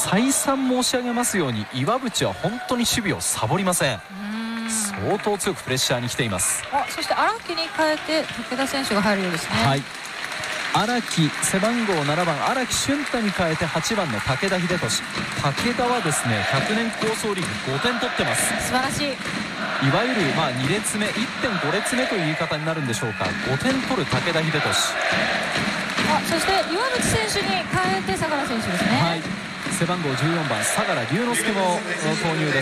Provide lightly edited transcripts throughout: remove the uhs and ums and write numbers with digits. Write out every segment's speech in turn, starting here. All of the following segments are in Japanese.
再三申し上げますように岩渕は本当に守備をサボりません。相当強くプレッシャーに来ています。 そして荒木に変えて武田選手が入るようですね。 はい、荒木背番号7番荒木俊太に変えて8番の武田秀俊。武田はですね100年構想リーグ5点取ってます。 素晴らしい。 いわゆる2列目 1.5 列目という言い方になるんでしょうか。5点取る武田秀俊。 そして岩渕選手に変えて相良選手ですね。 はい、背番号14番相良龍之介も投入です。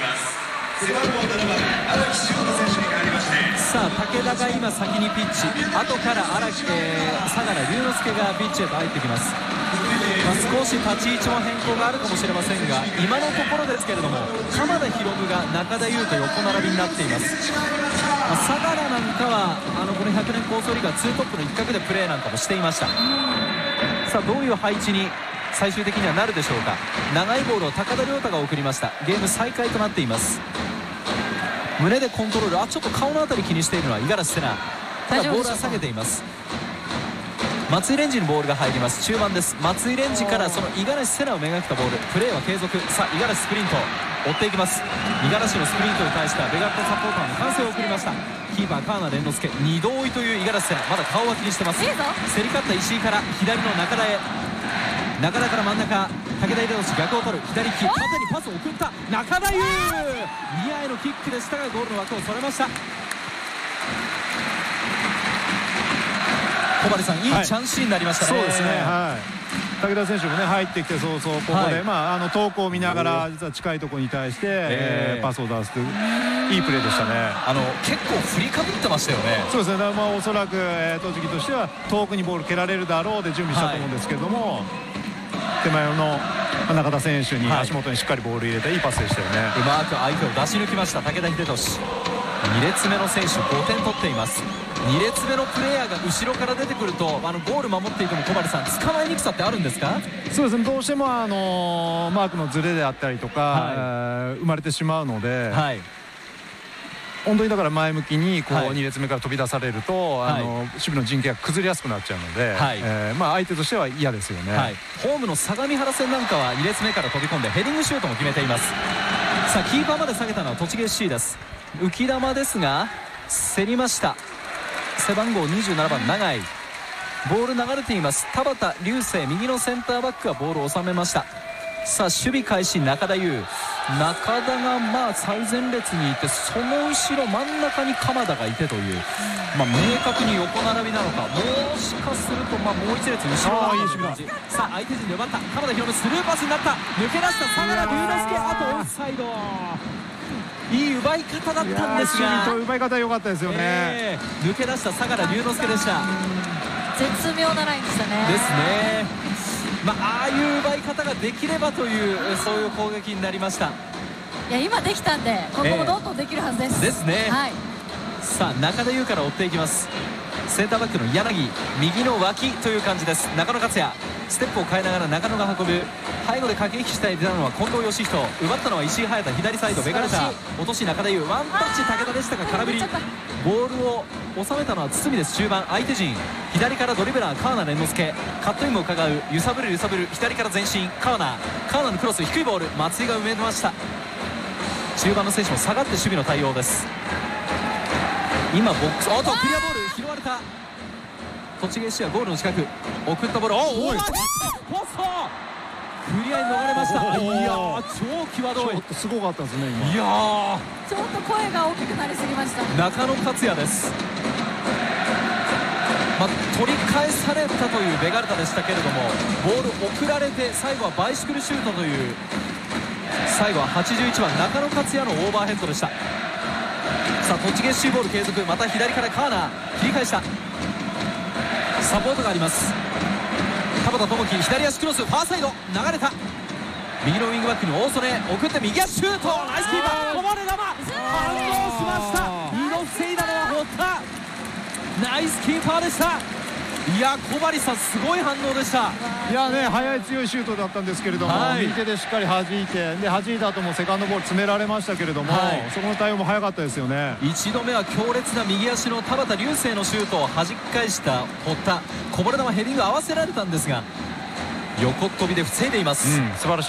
さあ武田が今先にピッチ、後から相良龍之介がピッチへと入ってきます。少し立ち位置の変更があるかもしれませんが、今のところですけれども鎌田大夢が中田優と横並びになっています。相良なんかはこの100年構想リーグは2トップの一角でプレーなんかもしていました。さあどういう配置に最終的にはなるでしょうか。長いボールを高田亮太が送りました。ゲーム再開となっています。胸でコントロール、ちょっと顔のあたり気にしているのは五十嵐瀬奈。ただボールは下げています。松井蓮司にボールが入ります。中盤です。松井蓮司からその五十嵐瀬奈をめがけたボール、プレーは継続。さあ五十嵐スプリント追っていきます。五十嵐のスプリントに対してはベガッタサポーターの歓声を送りました。キーパー川名蓮之介2度追いという五十嵐瀬奈、まだ顔は気にしてます。競り勝った石井から左の中田へ、中田から真ん中武田秀俊逆を取る左利き、縦にパスを送った中田優、ニアへのキックでしたがゴールの枠をそれました。小針さん、いいチャンスシーンになりましたね。 そうですね、はい、武田選手もね入ってきて早々ここで、遠くを見ながら実は近いところに対して、パスを出すといういいプレーでしたね。 結構振りかぶってましたよね。 そうですね、おそらく、栃木としては遠くにボール蹴られるだろうで準備したと思うんですけれども、手前の中田選手に足元にしっかりボール入れたいいパスでしたよね。 うまく相手を出し抜きました武田秀俊。2列目の選手5点取っています。2列目のプレーヤーが後ろから出てくるとゴール守っていても小針さん捕まえにくさってあるんですか。 そうですね、どうしてもマークのズレであったりとか、生まれてしまうので、本当にだから前向きに2列目から飛び出されると、守備の陣形が崩れやすくなっちゃうので、相手としては嫌ですよね。 ホームの相模原戦なんかは2列目から飛び込んでヘディングシュートも決めています。さあキーパーまで下げたのは栃木 SC です。浮き球ですが競りました。背番号27番永井、ボール流れています。田畑流星右のセンターバックがボールを収めました。さあ守備開始中田優、中田が最前列にいて、その後ろ真ん中に鎌田がいてという、明確に横並びなのか、もしかするともう一列後ろの感じ。さあ相手陣で奪った鎌田宏夢、スルーパスになった、抜け出した相良龍之介、あとオフサイド。いい奪い方だったんですが、 奪い方良かったですよね。 抜け出した相良龍之介でした。 絶妙なラインでしたね。 ですね。ああいう奪い方ができればという、そういう攻撃になりました。 いや今できたんでここもどんどんできるはずです。 ですね。さあ中田優から追っていきます。センターバックの柳右の脇という感じです。中野克也ステップを変えながら中野が運ぶ。背後で駆け引きしたい出たのは近藤義人、奪ったのは石井隼太、左サイドベガルタ、落とし中田優、ワンタッチ武田でしたが空振り。ボールを収めたのは堤です。中盤相手陣左からドリブラー川名蓮之介、カットインも伺う、揺さぶる左から前進川名のクロス、低いボール松井が埋めました。中盤の選手も下がって守備の対応です。今ボックス、クリアボール拾われた。栃木 SC はゴールの近く送ったボール、クリアに逃れました。いやー超際どい、 ちょっとすごかったですね今。 いやーちょっと声が大きくなりすぎました。 中野克也です。取り返されたというベガルタでしたけれども、ボール送られて最後はバイシクルシュートという、最後は81番中野克也のオーバーヘッドでした。さあ栃木 SC ボール継続、また左からカーナー切り返した。サポートがあります。田畑智樹左足クロス、ファーサイド流れた、右のウィングバックに大曽根送って右足シュート、ナイスキーパー、こぼれ球反応しました。2度防いだのは堀田、ナイスキーパーでした。いや小針さんすごい反応でした。 いやね、速い強いシュートだったんですけれども、右手でしっかり弾いて、で弾いた後もセカンドボール詰められましたけれども、そこの対応も早かったですよね。 1度目は強烈な右足の田畑流星のシュートを弾き返した堀田、こぼれ球ヘディング合わせられたんですが横っ飛びで防いでいます。 素晴らしい